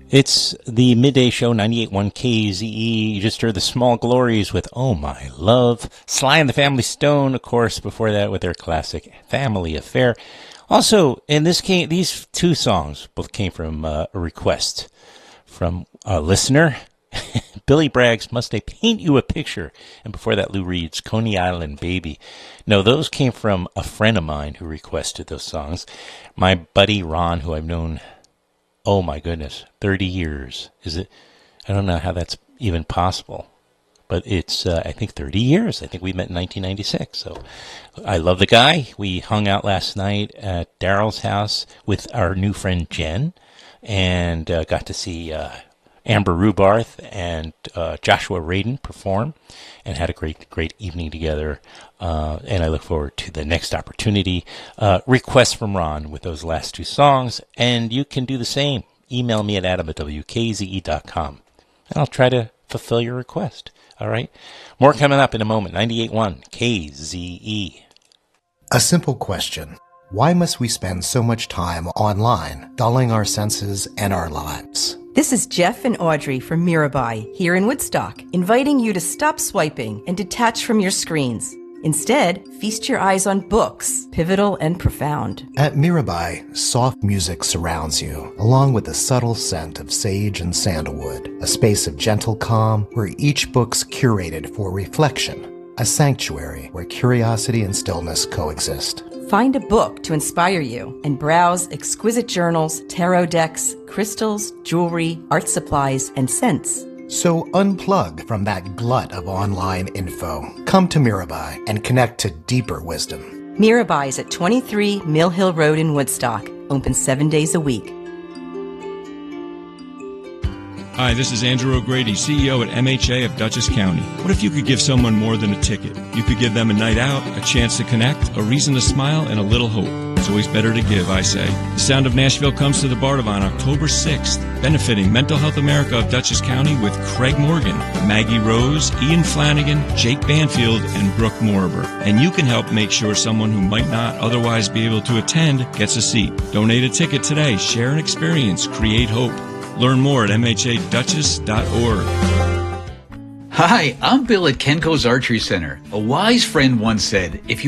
It's the midday show, 98.1 KZE. You just heard the Small Glories with Oh My Love. Sly and the Family Stone, of course, before that with their classic Family Affair. Also, in this case, these two songs both came from a request from a listener. Billy Bragg's Must I Paint You a Picture? And before that, Lou Reed's Coney Island Baby. No, those came from a friend of mine who requested those songs. My buddy Ron, who I've known, oh my goodness, 30 years. Is it? I don't know how that's even possible. But it's, I think, 30 years. I think we met in 1996. So I love the guy. We hung out last night at Daryl's house with our new friend Jen and got to see Amber Rubarth and Joshua Radin perform and had a great evening together. And I look forward to the next opportunity. Requests from Ron with those last two songs. And you can do the same. Email me at adam@wkze.com. And I'll try to fulfill your request. All right. More coming up in a moment. 98.1 KZE. A simple question. Why must we spend so much time online, dulling our senses and our lives? This is Jeff and Audrey from Mirabai here in Woodstock, inviting you to stop swiping and detach from your screens. Instead, feast your eyes on books, pivotal and profound. At Mirabai, soft music surrounds you, along with the subtle scent of sage and sandalwood, a space of gentle calm where each book's curated for reflection, a sanctuary where curiosity and stillness coexist. Find a book to inspire you and browse exquisite journals, tarot decks, crystals, jewelry, art supplies, and scents. So unplug from that glut of online info. Come to Mirabai and connect to deeper wisdom. Mirabai is at 23 Mill Hill Road in Woodstock, open 7 days a week. Hi, this is Andrew O'Grady, CEO at MHA of Dutchess County. What if you could give someone more than a ticket? You could give them a night out, a chance to connect, a reason to smile, and a little hope. It's always better to give, I say. The Sound of Nashville comes to the Bardavon October 6th, benefiting Mental Health America of Dutchess County with Craig Morgan, Maggie Rose, Ian Flanagan, Jake Banfield, and Brooke Moriber. And you can help make sure someone who might not otherwise be able to attend gets a seat. Donate a ticket today. Share an experience. Create hope. Learn more at mhaduchess.org. Hi, I'm Bill at Kenko's Archery Center. A wise friend once said, if you